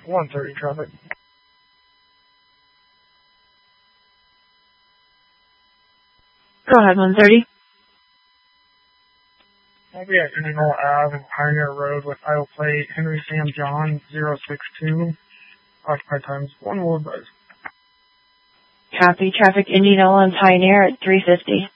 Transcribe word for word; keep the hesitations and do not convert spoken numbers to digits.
one thirty traffic. Go ahead, one thirty. I'll be at Indianola Avenue and Pioneer Road with aisle plate Henry Sam John zero six two. Occupied times one more buzz. Copy. Traffic Indianola and Pioneer at three fifty.